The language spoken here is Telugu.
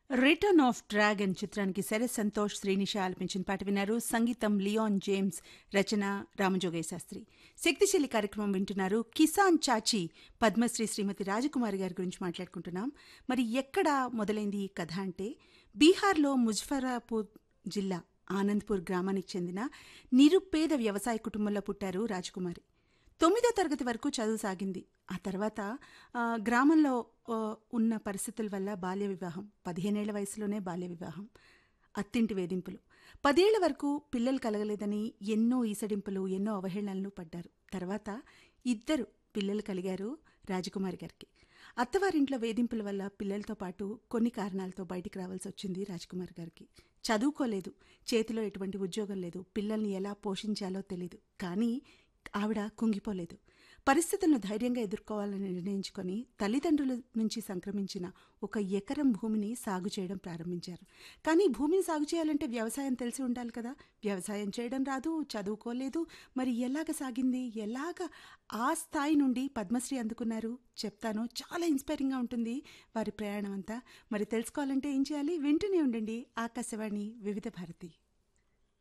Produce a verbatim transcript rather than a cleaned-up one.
రిటర్న్ ఆఫ్ డ్రాగన్ చిత్రానికి శరత్ సంతోష్ శ్రీనిష ఆలపించిన పాట విన్నారు. సంగీతం లియోన్ జేమ్స్, రచన రామజోగయ్య శాస్త్రి. శక్తిశైలి కార్యక్రమం వింటున్నారు. కిసాన్ చాచి పద్మశ్రీ శ్రీమతి రాజకుమారి గారి గురించి మాట్లాడుకుంటున్నాం. మరి ఎక్కడ మొదలైంది ఈ కథ అంటే, బీహార్లో ముజఫరాపూర్ జిల్లా ఆనంద్పూర్ గ్రామానికి చెందిన నిరుపేద వ్యవసాయ కుటుంబంలో పుట్టారు రాజకుమారి. తొమ్మిదో తరగతి వరకు చదువు సాగింది. ఆ తర్వాత ఆ, గ్రామంలో ఆ, ఉన్న పరిస్థితుల వల్ల బాల్య వివాహం, పదిహేనేళ్ల వయసులోనే బాల్య వివాహం, అత్తింటి వేధింపులు, పదేళ్ల వరకు పిల్లలు కలగలేదని ఎన్నో ఈసడింపులు, ఎన్నో అవహేళనలు పడ్డారు. తర్వాత ఇద్దరు పిల్లలు కలిగారు రాజకుమారి గారికి. అత్తవారింట్లో వేధింపుల వల్ల పిల్లలతో పాటు కొన్ని కారణాలతో బయటికి రావాల్సి వచ్చింది రాజకుమారి గారికి. చదువుకోలేదు, చేతిలో ఎటువంటి ఉద్యోగం లేదు, పిల్లల్ని ఎలా పోషించాలో తెలీదు. కానీ ఆవిడ కుంగిపోలేదు. పరిస్థితులను ధైర్యంగా ఎదుర్కోవాలని నిర్ణయించుకొని తల్లిదండ్రుల నుంచి సంక్రమించిన ఒక ఎకరం భూమిని సాగు చేయడం ప్రారంభించారు. కానీ భూమిని సాగు చేయాలంటే వ్యవసాయం తెలిసి ఉండాలి కదా. వ్యవసాయం చేయడం రాదు, చదువుకోలేదు. మరి ఎలాగ సాగింది, ఎలాగ ఆ స్థాయి నుండి పద్మశ్రీ అందుకున్నారు చెప్తాను. చాలా ఇన్స్పైరింగ్గా ఉంటుంది వారి ప్రయాణం అంతా. మరి తెలుసుకోవాలంటే ఏం చేయాలి? వింటూనే ఉండండి ఆకాశవాణి వివిధ భారతి.